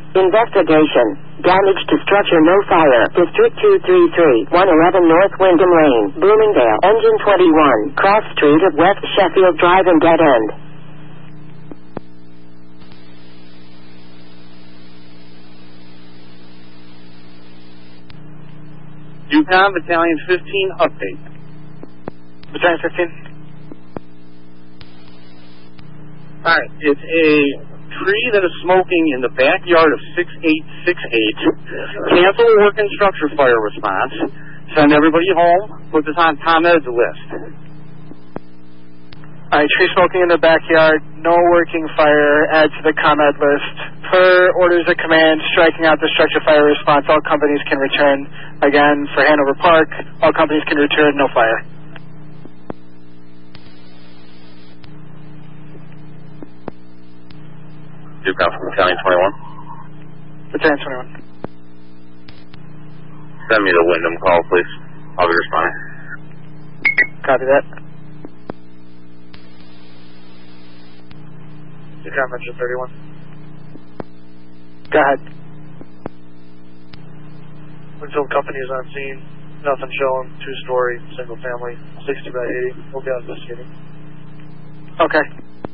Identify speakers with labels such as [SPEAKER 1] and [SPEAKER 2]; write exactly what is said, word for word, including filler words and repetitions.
[SPEAKER 1] Investigation. Damage to structure, no fire. District two three three, one eleven North Wyndham Lane, Bloomingdale. Engine twenty-one, Cross Street at West Sheffield Drive and Dead End.
[SPEAKER 2] Yukon Battalion fifteen, update.
[SPEAKER 3] Battalion fifteen.
[SPEAKER 2] Alright, it's a tree that is smoking in the backyard of six eight six eight. Cancel work and structure fire response. Send everybody home. Put this on ComEd's list.
[SPEAKER 3] Alright, tree smoking in the backyard, no working fire, add to the ComEd list. Per orders of command, striking out the structure fire response, all companies can return. Again, for Hanover Park, all companies can return, no fire.
[SPEAKER 2] Duke out from Battalion twenty-one.
[SPEAKER 3] Battalion twenty-one.
[SPEAKER 2] Send me the Wyndham call, please. I'll be responding.
[SPEAKER 3] Copy that.
[SPEAKER 4] Yukon Metro thirty-one.
[SPEAKER 3] Go ahead.
[SPEAKER 4] Winfield Company is on scene. Nothing showing. Two-story, single family, sixty by eighty. We'll be out investigating.
[SPEAKER 3] Okay.